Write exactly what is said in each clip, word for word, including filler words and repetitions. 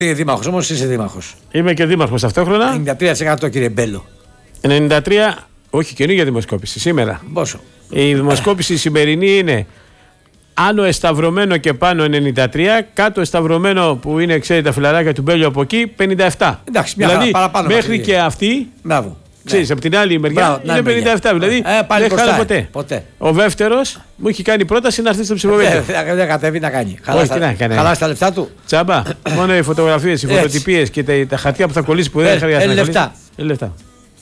Είσαι δήμαρχος, όμως είσαι δήμαρχος. Είμαι και δήμαρχος ταυτόχρονα. ενενήντα τρία τοις εκατό κύριε Μπέλο. ενενήντα τρία, όχι καινούργια δημοσκόπηση, σήμερα. Πόσο? Η δημοσκόπηση σημερινή είναι άνω εσταυρωμένο και πάνω ενενήντα τρία, κάτω εσταυρωμένο που είναι, ξέρετε, τα φιλαράκια του Μπέλου από εκεί, πενήντα επτά. Εντάξει, μια δηλαδή, χαρά, παραπάνω μέχρι μας, και αυτή. Μπράβο. Ξέρεις, ναι. από την άλλη μεριά Μπράβο, είναι πενήντα επτά. Δηλαδή ε, πάλι δεν χάλα ποτέ. ποτέ. Ο Δεύτερος μου έχει κάνει πρόταση να έρθει στο ψηφοδέλτιο. Δεν θα κατέβει να κάνει. Χαλάσει τα λεφτά του. Τσάμπα. Μόνο οι φωτογραφίες, οι φωτοτυπίες και τα, τα χαρτιά που θα κολλήσει που δεν χρειάζεται. Είναι λεφτά. Είναι λεφτά.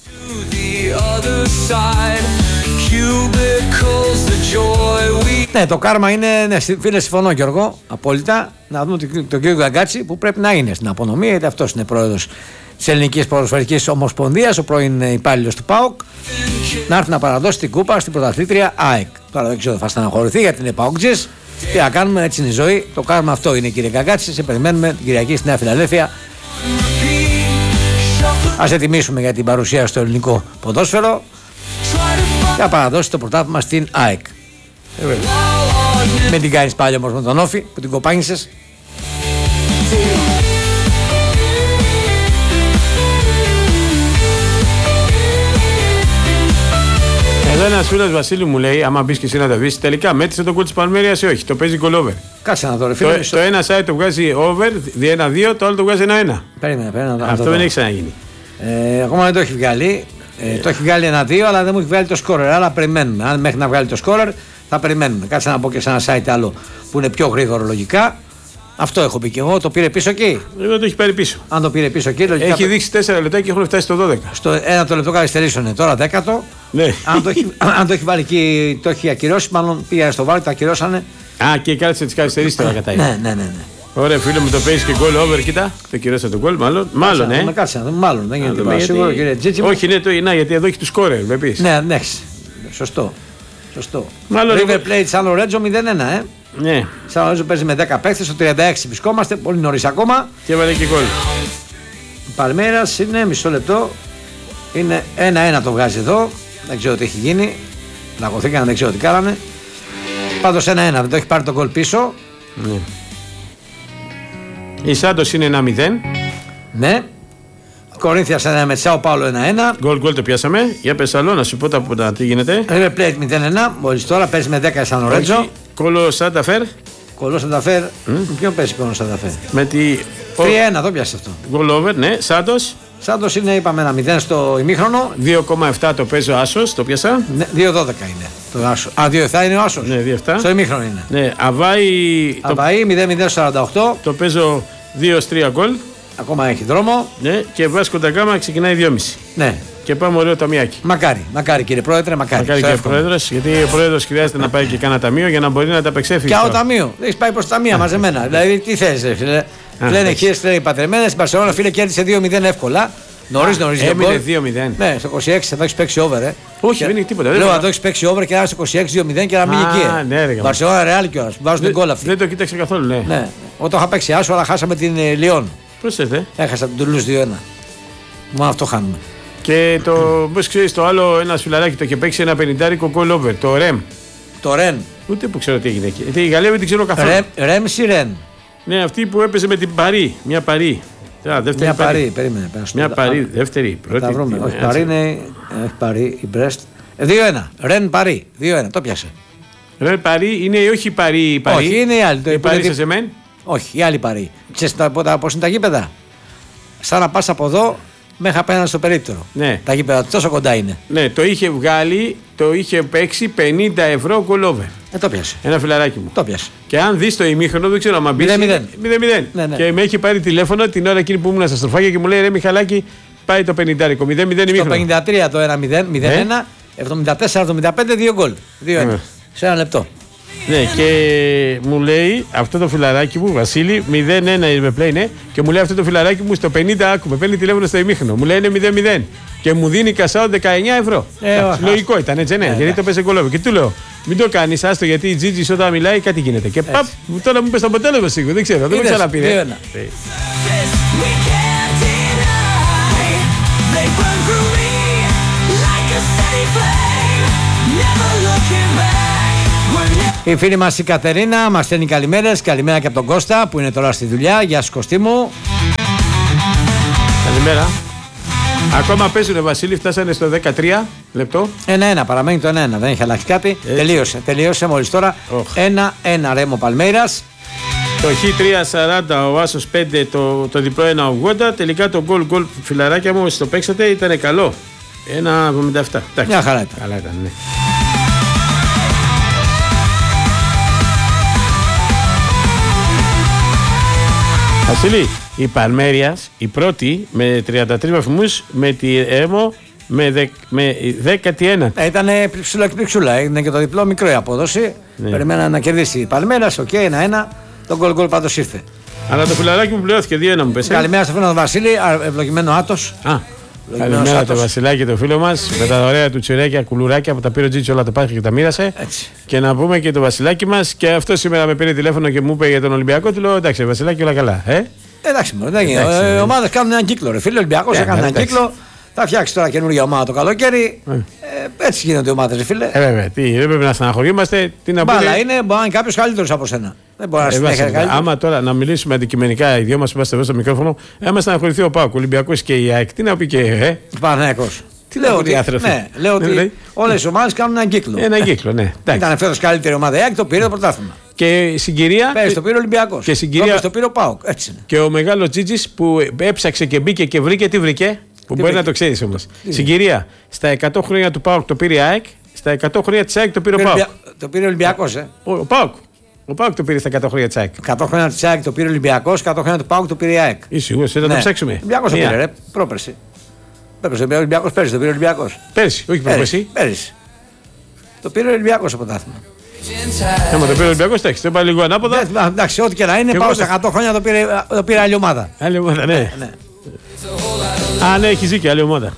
Ναι, το κάρμα είναι. Ναι, φίλε, συμφωνώ Γιώργο, απόλυτα. Να δούμε τον κύριο Γκαγκάτση που πρέπει να είναι στην απονομή, γιατί αυτό είναι πρόεδρος της Ελληνικής Ποδοσφαιρικής Ομοσπονδίας, ο πρώην υπάλληλος του ΠΑΟΚ, να έρθει να παραδώσει την κούπα στην πρωταθλήτρια ΑΕΚ. Τώρα δεν ξέρω, θα στεναχωρηθεί γιατί είναι ΠΑΟΚτζης. Τι να κάνουμε, έτσι είναι η ζωή. Το κάρμα αυτό είναι, κύριε Γκαγκάτση. Σε περιμένουμε την Κυριακή στη Νέα Φιλαδέλφια. Ας ετοιμήσουμε για την παρουσία στο ελληνικό ποδόσφαιρο και να παραδώσει το πρωτάθλημα στην ΑΕΚ. Μην την κάνεις πάλι όμως με τον Όφη που την κοπάνισες. Εδώ ένας φίλος Βασίλη μου λέει, άμα μπεις και εσύ να τα βρεις, τελικά μέτρησε το γκολ της Παλμέρειας ή όχι. Το παίζει goal over. Κάτσε να δω ρε φίλε. Το, το ένα site το βγάζει over, δι ένα δύο, το άλλο το βγάζει ένα ένα. Περίμενε, περίμενε. Αυτό δεν έχει ξαναγίνει. Ε, ακόμα δεν το έχει βγάλει. Ε, το έχει βγάλει ένα δύο, αλλά δεν μου έχει βγάλει το σκόρερ. Άρα περιμένουμε. Αν μέχρι να βγάλει το σκόρερ, θα περιμένουμε. Κάτσε να πω και σε ένα site άλλο που είναι πιο γρήγορο λογικά. Αυτό έχω πει και εγώ. Το πήρε πίσω εκεί. Εγώ το έχει πάρει πίσω. Αν το πήρε πίσω εκεί, λογικά. Έχει δείξει τέσσερα λεπτά και έχουν φτάσει στο δώδεκα. Στο ένα το λεπτό καθυστερήσανε. Τώρα δέκατο. Ναι. Αν, το έχει, αν το έχει βάλει εκεί, το έχει ακυρώσει. Μάλλον πήγανε στο βάλει, το ακυρώσανε. Α, και κάτσε τι καθυστερήσει τώρα κατά ναι, ναι, ναι, ναι. Ωραία, φίλε μου, το παίζει και goal over, κοίτα. Το κυρώσα το goal, μάλλον. Μάλλον, ε. Κάτσε να δούμε, μάλλον. Δεν γίνεται τώρα. Σίγουρο, κύριε Τζίτσι. Όχι, ναι, το είναι, γιατί εδώ έχει του σκόρερ, με πει. Ναι, ναι. Σωστό. Σωστό. Μάλλον. River Plate San Lorenzo μηδέν ένα, ε. Ναι. San Lorenzo παίζει με δέκα παίχτες, στο τριάντα έξι βρισκόμαστε, πολύ νωρίς ακόμα. Και έβαλε και goal. Παλμέρας είναι μισό λεπτό. Είναι ένα ένα το βγάζει εδώ. Δεν ξέρω τι έχει γίνει. Λαγωθήκανε, δεν ξέρω τι κάνανε. Πάντως ένα ένα, δεν το έχει πάρει το γκολ πίσω. Ναι. Η Σάντος είναι ένα μηδέν. Ναι. Κορίνθιας ένα με Σάο Πάολο ένα ένα. Γκολ γκολ το πιάσαμε. Για πες άλλο, να σου πω τα, τα τι γίνεται. River Plate μηδέν ένα. Μόλις τώρα παίζει με δέκα Σαν Λορέντζο. Κόλο Σάντα Φέρ. Κολό Σάντα Φέρ. Mm. Ποιον παίζει Κολό Σάντα Φέρ? Με τη. τρία ένα, το πιάσει αυτό. Γκολ over, ναι. Σάντος. Σάντος είναι, είπαμε, ένα μηδέν στο ημίχρονο. δύο κόμμα επτά το παίζει ο Άσος, το πιάσα. Ναι, δύο δώδεκα είναι. Το Άσο. Α, δύο επτά είναι ο Άσος. Ναι, δύο επτά. Στο ημίχρονο είναι. Ναι, Αβάη. Αβάη μηδέν μηδέn σαράντα οκτώ. Το παίζω δύο τρία γκολ. Ακόμα έχει δρόμο. Ναι, και Βάσκο Νταγκάμα ξεκινάει δυόμισι. Ναι. Και πάμε ωραίο ταμιάκι. Μακάρι, μακάρι κύριε Πρόεδρε, μακάρι. Μακάρι κύριε Πρόεδρος, γιατί ο Πρόεδρος χρειάζεται να πάει και κάνα ταμείο για να μπορεί να τα απεξέφυγε. Και άλλο ταμείο. Έχει πάει προς ταμεία μαζεμένα. Δηλαδή τι θες, φίλε. Λένε χίλιες τρία οι πατρεμένες. Στην Μπαρσελόνα, φίλε, κέρδισε δύο μηδέν εύκολα. Νωρίς, νωρίς. Έμεινε δύο μηδέν. Ναι, στο είκοσι έξι θα το έχει παίξει over. Ε. Όχι, δεν είναι τίποτα. Λέω να το έχει παίξει over και να στο είκοσι έξι δύο μηδέν και να μείνει εκεί. Ναι, ρε. Μπαρσελόνα Ρεάλ κιόλας. Βάζουν την γκολ αυτή. Δεν το κοίταξε καθόλου, ναι. Ναι. Όταν είχα παίξει άσο, αλλά χάσαμε την Λιόν. Πρόσεχε. Έχασα την Τουλούζ δύο ένα. Μόνο αυτό χάνουμε. Και το, πώς ξέρεις, το άλλο ένα φιλαράκι το είχε παίξει ένα πενηντάρικο goal over, το Ρεμ. Το Ρεν. Ούτε που ξέρω τι έγινε εκεί. Γιατί η Γαλλία δεν την ξέρω καθόλου. Ρεμ, Ρεμ ή Ρεν. Ναι, αυτή που έπαιζε με την Παρί. Μια Παρί. Α, δεύτερη μια Παρί. Παρί, περίμενε. Μια Παρί, δεύτερη. Πρώτη. Θα βρούμε. Όχι, Παρί είναι. Έχει Παρί, η Μπρέστ. δύο ένα. Ρεν Παρί. δύο ένα. Το πιάσε. Ρεν Παρί είναι όχι η Παρί. Η Παρί. Όχι, είναι η άλλη. Το η Παρί σε σεμέν. Όχι, η άλλη Παρί. Ξέρεις πώς είναι τα γήπεδα. Σαν να πας από εδώ μέχρι απέναντι στο περίπτερο. Ναι. Τα γήπεδα τόσο κοντά είναι. Ναι, το είχε βγάλει, το είχε παίξει πενήντα ευρώ goal over. Ε, το πιάσε. Ένα φιλαράκι μου. Το πιάσε. Και αν δει το ημίχρονο, δεν ξέρω αν μπει. μηδέν μηδέν. Ναι, ναι. Και με έχει πάρει τηλέφωνο την ώρα εκείνη που ήμουν στα στροφάκια και μου λέει: Ρε Μιχαλάκη, πάει το πενηντάρικο. μηδέν μηδέν ημίχρονο. Το πενήντα τρία το ένα μηδέν, μηδέν ένα, εβδομήντα τέσσερα εβδομήντα πέντε, δύο γκολ. δύο ένα. Σε ένα λεπτό. Ναι, και μου λέει αυτό το φιλαράκι μου, Βασίλη, μηδέν ένα η River Plate είναι, και μου λέει αυτό το φιλαράκι μου στο πενήντα άκου, με παίρνει τηλέφωνο στο ημίχρονο. Μου λέει είναι μηδέν μηδέν. Και μου δίνει κασάο δεκαεννιά ευρώ. Ε, λογικό ήταν, έτσι, ναι, ε, γιατί το πέσε κολόβι. Και του λέω, μην το κάνει, άστο, γιατί η Τζίτζη όταν μιλάει κάτι γίνεται. Και παπ, τώρα μου είπε το αποτέλεσμα σίγουρα, δεν ξέρω, δεν με ξαναπήρε. Η φίλη μας η Κατερίνα μας στέλνει καλημέρες, καλημέρα και από τον Κώστα που είναι τώρα στη δουλειά. Γεια σου Κωστή μου. Καλημέρα. Ακόμα παίζουνε, Βασίλη, φτάσανε στο δεκατρία λεπτό. ένα-ένα, παραμένει το ένα-ένα, δεν έχει αλλάξει κάτι. Έτσι. Τελείωσε, τελείωσε μόλις τώρα. ένα-ένα Ρέμο Παλμέιρας. Το Χ τρία σαράντα, ο Άσος πέντε, το, το διπλό ένα ογδόντα. Τελικά το γκολ γκολ, φιλαράκια μου, όσοι το παίξατε, ήταν καλό. ένα εβδομήντα επτά. Μια χαρά ήταν. Καλά ήταν, ναι. Βασίλη, η Παλμέριας, η πρώτη με τριάντα τρεις βαθμούς, με τη Ρέμο με, δε, με δέκατη ένατη. Ε, ήταν ψηλό και ψηλά, είναι και το διπλό μικρό η απόδοση. Ναι. Περιμένα να κερδίσει η Παλμέρας, οκ, ένα-ένα. Το γκολ γκολ πάντως ήρθε. Αλλά το φιλαράκι μου πληρώθηκε δύο ένα μου πέσει. Καλημέρα στο φίλο τον Βασίλη, ευλογημένο Άτος. Α, καλημέρα το Βασιλάκι, το φίλο μας, με τα ωραία του τσιρέκια, κουλουράκια που τα πήρε ο Τζίτσο, όλα τα πάρει και τα μοίρασε. Έτσι. Και να πούμε και το Βασιλάκι μας, και αυτό σήμερα με πήρε τηλέφωνο και μου είπε για τον Ολυμπιακό. Του λέω εντάξει, Βασιλάκι, όλα καλά. Ε? Εντάξει, μωρέ, δεν γίνεται. Οι ομάδες κάνουν έναν κύκλο. Ρε φίλε, ο Ολυμπιακός Ε, έκανε έναν εντάξει. κύκλο. Θα φτιάξει τώρα καινούργια ομάδα το καλοκαίρι. Ε. Ε, έτσι γίνονται οι ομάδες, ρε φίλε. Ε, βέβαια, τι, δεν πρέπει να στεναχωριόμαστε. Τι να Μπάλα πούνε. είναι, μπορεί να είναι κάποιο καλύτερο από σένα. Δεν μπορεί να Ε, συνέχεια Βασίλη, καλύτερο. άμα τώρα να μιλήσουμε αντικειμενικά, οι δυο μας που είμαστε εδώ στο μικρόφωνο, άμα στεναχωρηθεί ο Πάοκ, ο Ολυμπιακός και η ΑΕΚ, τι να πει και ε, Παναθηναϊκός. Τι λέω να ότι, πει, άνθρωποι. ναι, λέω Ναι, ότι λέει. όλες οι ομάδες κάνουν έναν κύκλο. ένα κύκλο, ναι. Εντάξει. Ήταν φέτος καλύτερη ομάδα η ΑΕΚ, το πήρε το πρωτάθλημα. Και συγκυρία. Πέρυσι το πήρε ο Ολυμπιακός. Και συγκυρία- Πρόπερσι το πήρε ο ΠΑΟΚ. Έτσι είναι. Και ο μεγάλο Τζίτζης που έψαξε και μπήκε και βρήκε, τι βρήκε. Που Τι μπορεί βρήκε? να το ξέρει όμως. Συγκυρία. Στα εκατό χρόνια του ΠΑΟΚ το πήρε η ΑΕΚ, στα εκατό χρόνια της ΑΕΚ το πήρε ο Πήρε ΠΑΟΚ. Ολυμπια- Το πήρε ο Ολυμπιακός, ε. Ο, ο ΠΑΟΚ. Ο ΠΑΟΚ το πήρε στα εκατό χρόνια της ΑΕΚ. εκατό χρόνια της ΑΕΚ το πήρε ο Ολυμπιακός, εκατό χρόνια του ΠΑΟΚ το πήρε η ΑΕΚ. Είσαι σίγουρος, θα το Ναι. ψάξουμε. Ο Ολυμπιακός το Μία. πήρε, ρε. Πρόπερσι. Πέρυσι, ο Ολυμπιακός πέρυσι το πήρε ο Ολυμπιακός. Πέρσι, όχι πρόπερσι. Πέρυσι. Το πήρε ο Ολυμπιακός το πρωτάθλημα. Άμα το πήρε ο Ολυμπιακός, εντάξει, το πάει λίγο ανάποδα. Ναι, εντάξει, ό,τι και να είναι, Και πάω εγώ στα το- εκατό χρόνια το πήρε, το πήρε άλλη ομάδα. Άλλη ομάδα, ναι. Ναι. Α, ναι, έχει δίκιο, άλλη ομάδα.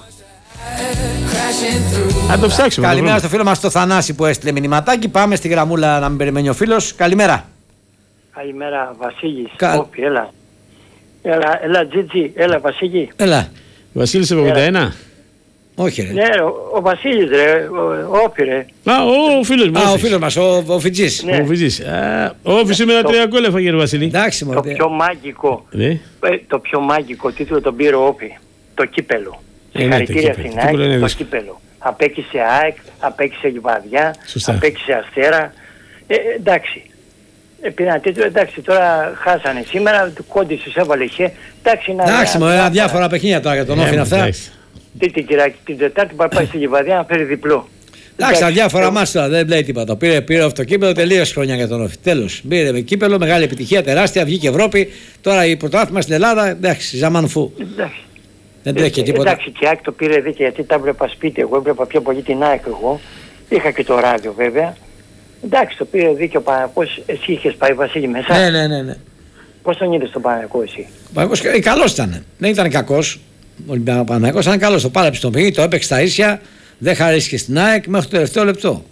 Αν το ψάξουμε. το Καλημέρα βρούμε. στο φίλο μας το Θανάση που έστειλε μηνυματάκι. Πάμε στη γραμμούλα να μην περιμένει ο φίλος. Καλημέρα. Καλημέρα, Βασίλης. Κα- Όπι, έλα. Έλα, έλα, Τζίτζι, έλα, Βασίλη. Έλα. Βασίλης εβδομήντα ένα. Όχι, ρε. Ναι, ο, ο Βασίλης, ρε, ο, όπι, ρε. Α, ο, ο φίλος μου. Α, ο Όφης. φίλος μας, ο, ο Φιτζής. Ναι. Ο Φιτζής. Α, Ο Όφης σήμερα Το- τρία γκολ έφαγε, ρε Βασίλη. Εντάξει, Το μωρέ. πιο μάγικο, Ναι. ε, το πιο μάγικο τίτλο τον πήρε ο Όπι. Το κύπελο. Ε, ναι, το Συγχαρητήρια κύπελο. στην Το κύπελο είναι ΑΕΚ, το δύσκολο. κύπελο. Απέκτησε ΑΕΚ, απέκτησε Λιβαδιά, Σωστά. απέκτησε Αστέρα. Ε, εντάξει. Ε, πήραν τίτλο, εντάξει, τώρα χάσανε σήμερα, του Κόντι τους έβαλε χε. Εντάξει, να Εντάξει, να- μωρέ, να- διάφορα παιχνίδια τώρα για τον Ε, Όφη είναι αυτά. εντάξει. Τι την κυράκι, την Τετάρτη πάει πάει στη Λιβαδιά να φέρει διπλό. Εντάξει, τα διάφορα εγώ- μάτς τώρα δεν λέει τίποτα. Πήρε, πήρε αυτό το κύπελο, τελείωσε χρόνια για τον Όφη. Τέλος. Πήρε με κύπελο, μεγάλη επιτυχία, τεράστια, βγήκε Ευρώπη. Τώρα η πρωτάθλημα στην Ελλάδα, εντάξει, ζαμάν φου. Εντάξει. Δεν τρέχει και Ε, τίποτα. Εντάξει, και η ΑΕΚ το πήρε δίκαια γιατί τα έβλεπα σπίτι. Εγώ έβλεπα πιο πολύ την ΑΕΚ εγώ. Είχα και το ράδιο βέβαια. Εντάξει, το πήρε δίκαιο Παναγιακός. Εσύ είχες πάει, Βασίλη, μέσα. Ναι, ναι, ναι. ναι. Πώς τον είδες τον Παναγιακό εσύ? Παναγικός, ε, καλός ήταν. Δεν ήταν κακός. Ο Παναγικός ήταν καλός. Το πάλεψε τον πήγη, το έπαιξε στα ίσια. Δεν χαρίστηκε στην ΑΕΚ μέχρι το τελευταίο λεπτό.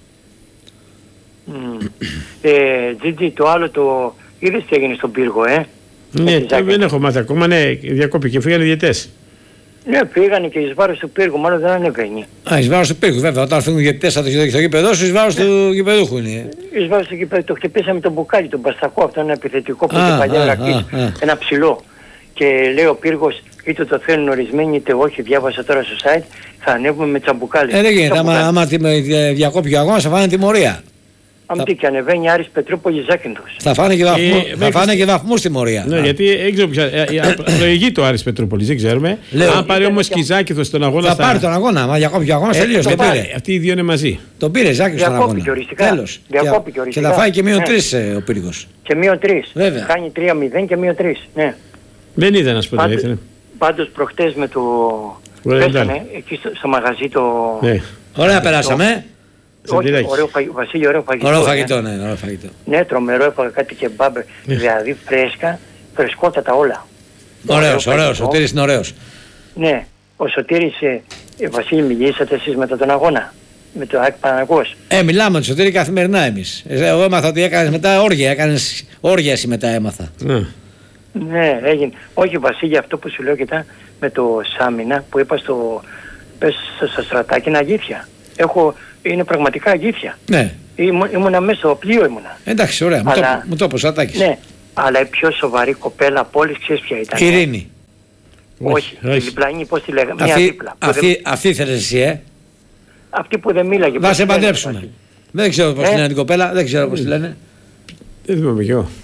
Μμμ. ε, Τζίτζι, το άλλο το είδες τι έγινε στον πύργο, ε. Ναι, Με τη Ζάκη. δεν έχω μάθει ακόμα. Ναι, διακόπηκε, φύγανε οι διαιτές. Ναι, πήγανε και εις βάρος του πύργου, μάλλον δεν ανεβαίνει. Α, εις βάρος του πύργου, βέβαια. Όταν φύγουν γιατί τέσσερα το στο γήπεδο σου, εις βάρος του γηπεδούχου είναι. Εις βάρος του γήπεδου, το χτυπήσαμε τον μπουκάλι, τον Μπαστακό, αυτό είναι επιθετικό που Α, είχε παλιά α, ρακή, α, α. ένα ψηλό. Και λέει ο πύργος, είτε το θέλουν ορισμένοι είτε όχι, διάβασα τώρα στο site, θα ανέβουμε με τσαμπουκάλι. Ε, δεν γίνεται. Άμα, άμα τη- με- ε, διακόπει ο αγώνας θα φάνε τιμωρία. Αν τι και ανεβαίνει Άρης Πετρούπολης Ζάκυνθος. Θα φάνε και, βαθμού, Ε, θα μέχρι φάνε στη- και βαθμούς τιμωρία. Ναι, Α. γιατί δεν ξέρω ποια. ε, ε, Προηγεί το Άρης Πετρούπολης, δεν ξέρουμε. Λέω. Αν πάρει Ήταν όμως και- και η Ζάκηθος στον αγώνα. Θα στα- πάρει τον αγώνα. Άμα διακόπει ο αγώνας, Ε, τελείωσε. το Τον πάρει. πήρε. Αυτοί οι δύο είναι μαζί. Τον πήρε Ζάκη στον Διακόπηκε αγώνα. οριστικά. Τέλος. Διακόπηκε Και- οριστικά. Και θα φάει και μείον Ναι. τρεις ε, ο πύργος. Και μείον τρεις. Βέβαια. Κάνει τρία μηδέν και μείον τρεις. Ναι. Δεν είδα να σου πω την Πάντως, αλήθεια. πάντως προχτές με το... Ωραία, Πέσαμε εντάξει. εκεί στο, στο μαγαζί το... Ναι. Ωραία, περάσαμε. Όχι, Σαντηράκι. ωραίο φαγητό, Βασίλη, ωραίο φαγητό. Ωραίο ε. φαγητό, ναι, ωραίο φαγητό. Ναι, τρομερό, έφαγα κάτι κεμπάμπ, δηλαδή φρέσκα, φρεσκότατα όλα. Ωραίος, Ωραίο ωραίος. Ο φαγητό. Τήρης είναι ωραίος. Ναι, ο Σωτήρης, ε, ε, Βασίλη, μιλήσατε εσείς μετά τον αγώνα, με το ΑΕΚ Παναγός. Ε, μιλάμε με τον Σωτήρη καθημερινά εμείς. Ε, Εγώ έμαθα ότι έκανες μετά όργια. Έκανες όργια εσύ μετά έμαθα. Ναι. Ναι, έγινε. Όχι, Βασίλη, αυτό που σου λέω κοιτά με το Σάμινα που είπα στο, πες, στο, στο στρατάκι είναι αλήθεια. Έχω, είναι πραγματικά αλήθεια. Ναι. Ήμου, ήμουνα μέσα στο πλοίο ήμουνα. Εντάξει, ωραία. Μου το- Αλλά- Μου το είπε ο Σατάκης. Ναι, αλλά η πιο σοβαρή κοπέλα από όλες ξέρεις ποια ήταν. Ειρήνη. Όχι, όχι. η διπλανή, πώς τη λέγαμε, μια Αυτή, δίπλα. που αυτή, δεν- αυτή θέλεις εσύ, ε. Αυτή που δεν μίλαγε. Θα πώς σε τη λένε, παντρέψουμε. Βασίλη. Δεν ξέρω πώς Ε? τη λένε την κοπέλα, δεν ξέρω πώς τη λένε. Δεν θυμάμαι κι εγώ.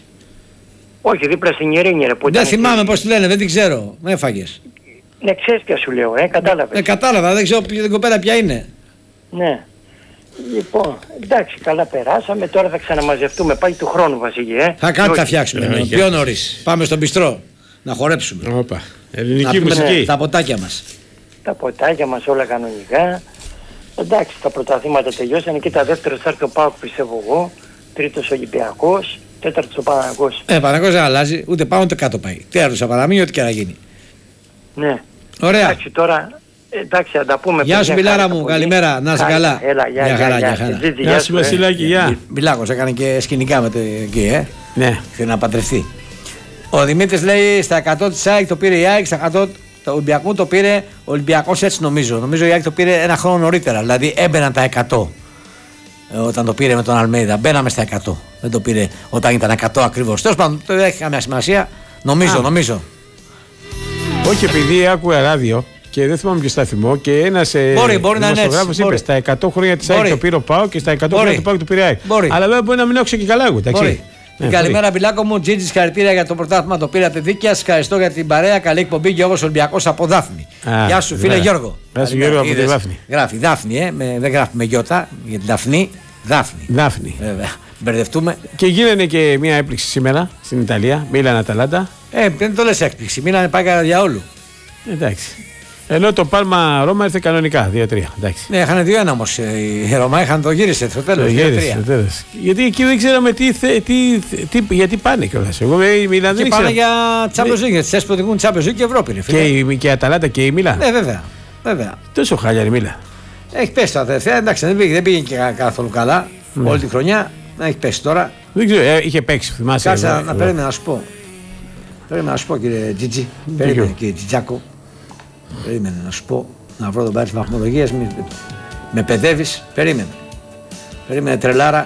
Όχι, δίπλα στην Ειρήνη, ρε. Που Δεν ήταν θυμάμαι εκεί. πώς τη λένε, δεν την ξέρω. Με έφαγες. Ναι, ξέρεις ποια σου λέω, ε, κατάλαβες. Ε, κατάλαβα, δεν ξέρω ποια- την κοπέλα ποια είναι. Ναι. Λοιπόν, εντάξει, καλά περάσαμε. Τώρα θα ξαναμαζευτούμε πάλι του χρόνου, Βασίλη, ε. Θα κάτι Όχι. θα φτιάξουμε. Ε, ναι, όχι. πιο νωρίς. Πάμε στον πιστρό. Να χορέψουμε. Όπα. Να Ελληνική πούμε μουσική. τα ποτάκια μας. Τα ποτάκια μας όλα κανονικά. Εντάξει, τα πρωταθλήματα τελειώσαν και τα δεύτερα θα έρθει ο ΠΑΟΚ, πιστεύω εγώ. Τρίτος Ολυμπιακός, τέταρτος ο Παναγός. Ε, Παναγός δεν αλλάζει, ούτε πάνω ούτε κάτω πάει. Τέρουσα παραμείνει, ό,τι και να γίνει. Ναι. Ωραία. Εντάξει, τώρα, εντάξει, θα τα πούμε. Γεια σου, παιδιά, Μιλάρα χάρηκα μου, πολύ. καλημέρα, να είσαι Χάρηκα. καλά. Έλα, γεια, Γεια γεια, χαρά, γεια. γεια χαρά. Τζίτζι, Γεια σου, ε. Βασιλάκη, γεια. Μιλάκος έκανε και σκηνικά με το εκεί, ε. Ναι. Θέλει να παντρευτεί. Ο Δημήτρης λέει στα εκατό της ΑΕΚ το πήρε η ΑΕΚ, στα εκατό του Ολυμπιακού το πήρε ο Ολυμπιακός, έτσι νομίζω. Νομίζω η ΑΕΚ το πήρε ένα χρόνο νωρίτερα. Δηλαδή έμπαιναν τα εκατό ε, όταν το πήρε με τον Αλμέιδα. Μπαίναμε στα εκατό. Δεν το πήρε όταν ήταν εκατό ακριβώς. Τέλος πάντων, δεν έχει καμία σημασία. Νομίζω, Α. νομίζω. Όχι, επειδή άκουγα ράδιο και δεν θυμάμαι ποιο τα θυμώ και ένα Μπορεί, μπορεί να είναι έτσι, είπε μπορεί. στα εκατό χρόνια τη ΑΕΚ Μπορεί. το πήρε ο ΠΑΟΚ και στα εκατό Μπορεί. χρόνια του ΠΑΟΚ το πήρε η ΑΕΚ. Μπορεί. Αλλά βέβαια μπορεί να μην άκουσα και καλά εγώ. εντάξει. Μπορεί. Ναι, Καλημέρα, Μπιλάκο μου. Τζίτζι, συγχαρητήρια για το πρωτάθλημα. Το πήρατε δίκαια. Σας ευχαριστώ για την παρέα. Καλή εκπομπή. Γιώργος Ολυμπιακός από Δάφνη. Α, Γεια σου, φίλε βέβαια. Γιώργο. Γεια σου, Καλημέρα. Γιώργο, από τη Είδες, Δάφνη. Γράφει Δάφνη, ε, με, δεν γράφει με γιώτα. Για την Δαφνή. Δάφνη. Δάφνη. Βέβαια. Μπερδευτούμε. Και γίνανε και μια έπληξη σήμερα στην Ιταλία. Μίλαν Αταλάντα. Ε, δεν το λες έκπληξη. Μίλανε πάει κατά διαόλου. Εντάξει. Ενώ το Πάλμα Ρώμα ήρθε κανονικά. δύο τρία. Εντάξει. Ναι, είχαν δύο ένα όμως. Οι Ρωμά είχαν το γύρισε στο τέλος. Το δύο γύρισε τρία. στο τέλος. Γιατί εκεί δεν ξέραμε τι, θε- τι, τι, γιατί πάνε κιόλας. Εγώ η Μίλαν Και δεν πάνε ήξερα. για Champions League. Τις θέσεις που οδηγούν Champions League και Ευρώπη. Ρε, Και φίλε. η, και η Αταλάντα και η Μίλαν. Ναι, βέβαια. βέβαια. Τόσο χάλια η Μίλαν. Έχει πέσει τα τελευταία. Εντάξει, δεν πήγε, δεν πήγε και κα- καθόλου καλά Ναι. όλη τη χρονιά. Έχει πέσει τώρα. Δεν ξέρω, ε, είχε παίξει, θυμάσαι. Κάτσε εδώ, να, να εδώ. περίμενα να σου πω. Περίμενα να σου πω, κύριε Τζιτζι. Περίμενε, κύριε Τζιτζάκο. Περίμενε να σου πω. Να βρω τον πάρει τη βαθμολογία. Με παιδεύει. Περίμενε. Περίμενε, τρελάρα.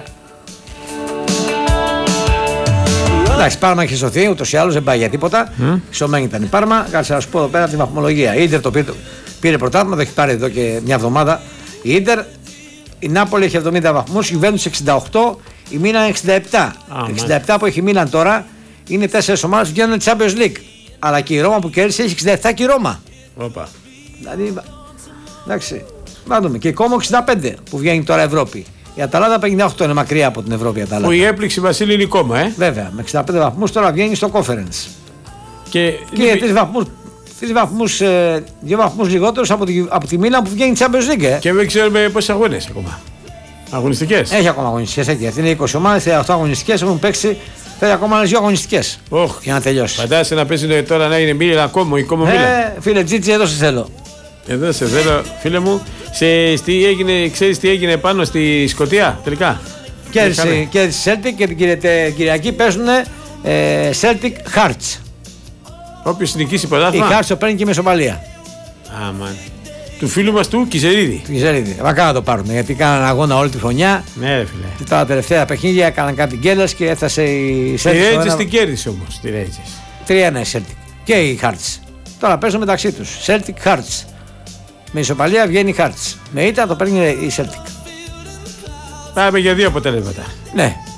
Εντάξει, Πάρμα έχει σωθεί, ούτως ή άλλως δεν πάει για τίποτα. Mm. Σωμένη ήταν η Πάρμα. Κάτσε να σου πω εδώ πέρα τη βαθμολογία. Η Ίντερ το πήρε, πήρε πρωτάθλημα, το έχει πάρει εδώ και μια εβδομάδα. Η Ίντερ, η Νάπολη έχει εβδομήντα βαθμούς, η Juventus εξήντα οκτώ, η Μίλαν εξήντα επτά. Α, εξήντα επτά που έχει η Μίλαν τώρα είναι τέσσερις ομάδες που βγαίνουν Champions League. Αλλά και η Ρώμα που κέρδισε έχει εξήντα επτά και η Ρώμα. Όπα. Δηλαδή, εντάξει, να δούμε. Και η Κόμο εξήντα πέντε που βγαίνει τώρα Ευρώπη. Η Αταλάντα πενήντα οκτώ είναι μακριά από την Ευρώπη η Που Αταλάντα. η έπληξη Βασίλη είναι κόμμα, ε. Βέβαια, με εξήντα πέντε βαθμούς τώρα βγαίνει στο Conference. Και, Και τρεις βαθμούς, τρεις βαθμούς, ε, δύο βαθμούς λιγότερους από τη, από τη Μίλαν που βγαίνει Champions League. Ε. και δεν ξέρουμε πόσες αγώνες ακόμα. Αγωνιστικές. Έχει ακόμα αγωνιστικές, έχει. Αυτή είναι είκοσι ομάδες, θέλει οκτώ αγωνιστικές, έχουν παίξει, θέλει ακόμα άλλες δύο αγωνιστικές Οχ. για να τελειώσει. Φαντάζεσαι να παίζουν τώρα να είναι Μίλαν κόμμα ή κόμμα Μίλαν. Ε, φίλε Τζίτζι, εδώ σε θέλω. Εδώ σε θέλω, φίλε μου. Σε, τι έγινε, ξέρεις τι έγινε πάνω στη Σκωτία τελικά. Κέρδισε Είχαμε. κέρδισε Celtic και την Κυρια- τε- Κυριακή παίζουν ε, Celtic Hearts. Όποιος νικήσει Η πρωτάθλημα. Hearts το παίρνει και με ισοπαλία. Αμάν. Του φίλου μας του Κιζερίδη. Του Κιζερίδη. Μακάρι να το πάρουν γιατί κάνανε αγώνα όλη τη χρονιά. Ναι, ρε φίλε. Και τα τελευταία παιχνίδια έκαναν κάτι γκέλες και έφτασε η Τη Celtic. στο Ρέιτζες ένα- την κέρδισε όμως. Τη Ρέιτζες. τρία ένα η Celtic. Και οι Hearts. Τώρα παίζουν μεταξύ τους. Celtic Hearts. Με ισοπαλία βγαίνει η Hearts. Με ήττα το παίρνει η Celtic. Πάμε για δύο αποτελέσματα. Ναι.